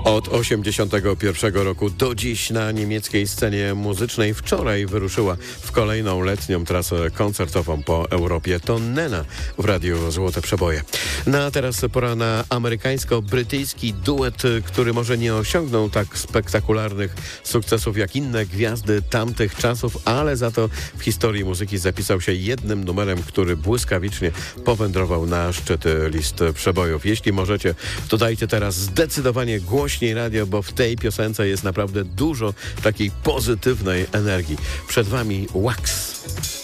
Od 1981 roku do dziś na niemieckiej scenie muzycznej wczoraj wyruszyła w kolejną letnią trasę koncertową po Europie. To Nena w Radiu Złote Przeboje. A teraz pora na amerykańsko-brytyjski duet, który może nie osiągnął tak spektakularnych sukcesów jak inne gwiazdy tamtych czasów, ale za to w historii muzyki zapisał się jednym numerem, który błyskawicznie powędrował na szczyty list przebojów. Jeśli możecie, to dajcie teraz zdecydowanie głośniej radio, bo w tej piosence jest naprawdę dużo takiej pozytywnej energii. Przed wami Wax.